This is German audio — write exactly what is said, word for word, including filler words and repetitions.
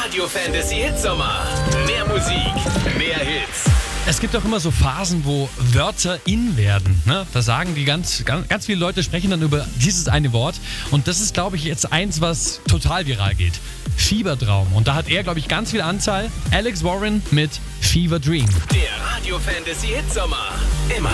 Radio Fantasy Hitsommer. Mehr Musik, mehr Hits. Es gibt auch immer so Phasen, wo Wörter in werden. Ne? Da sagen die ganz, ganz, ganz viele Leute sprechen dann über dieses eine Wort. Und das ist, glaube ich, jetzt eins, was total viral geht. Fiebertraum. Und da hat er, glaube ich, ganz viel Anzahl. Alex Warren mit Fever Dream. Der Radio Fantasy Hitsommer. Immer